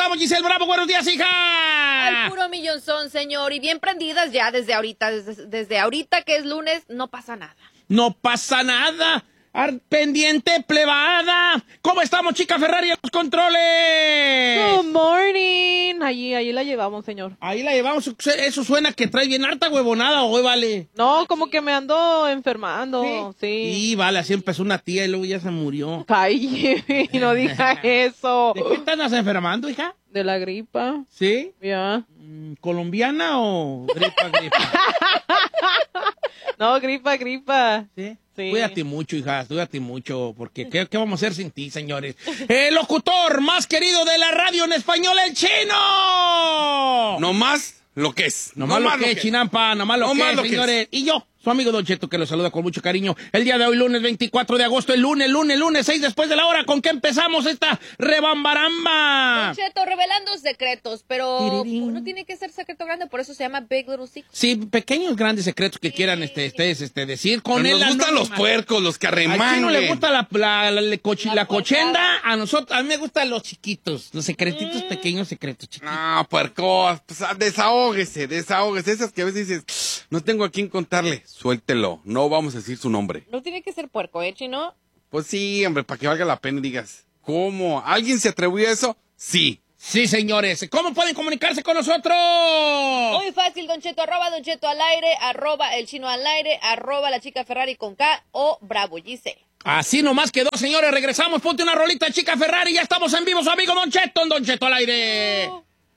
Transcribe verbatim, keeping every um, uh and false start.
estamos, Giselle Bravo? Buenos días, hija. Al puro millonzón, señor. Y bien prendidas ya desde ahorita. Desde, desde ahorita que es lunes, no pasa nada. No pasa nada. Ar pendiente, plebada. ¿Cómo estamos, chica Ferrari, en los controles? Good morning. Allí, allí la llevamos, señor. Ahí la llevamos. Eso suena que trae bien harta huevonada, hoy vale. No, como que me ando enfermando, sí. Sí, vale, así empezó una tía y luego ya se murió. Ay, no diga eso. ¿De qué te andas enfermando, hija? De la gripa. ¿Sí? Ya. Mm, ¿Colombiana o gripa, gripa? No, gripa, gripa. ¿Sí? Sí. Cuídate mucho, hija, cuídate mucho, porque ¿qué, qué vamos a hacer sin ti, señores? El locutor más querido de la radio en español, el Chino. No más lo que es. No más lo que es, Chinampa, no más lo que es, señores. Y yo, su amigo Don Cheto, que lo saluda con mucho cariño. El día de hoy, lunes veinticuatro de agosto, el lunes, lunes, lunes, seis después de la hora. ¿Con qué empezamos esta rebambaramba? Don Cheto, revelando secretos, pero Tirirín. no tiene que ser secreto grande, por eso se llama Big Little Secret. Sí, pequeños, grandes secretos que quieran este, ustedes este, decir. Con Pero él nos gustan los puercos, los que arremangan. Al Chino le gusta la, la, la, la, cochi- La la cochenda, puercada. a nosotros, a mí me gustan los chiquitos, los secretitos, pequeños secretos, chiquitos. No, puerco, pues, desahógese, desahógese. Esas que a veces dices, no tengo a quién contarle. Suéltelo, no vamos a decir su nombre. No tiene que ser puerco, ¿eh, Chino? Pues sí, hombre, para que valga la pena y digas, ¿cómo? ¿Alguien se atrevió a eso? Sí. Sí, señores. ¿Cómo pueden comunicarse con nosotros? Muy fácil, Don Cheto, arroba Don Cheto al aire, arroba el Chino al aire, arroba la chica Ferrari con K o Bravo Gise. Así nomás quedó, señores. Regresamos. Ponte una rolita, chica Ferrari. Ya estamos en vivo, su amigo Don Cheto, en Don Cheto al aire.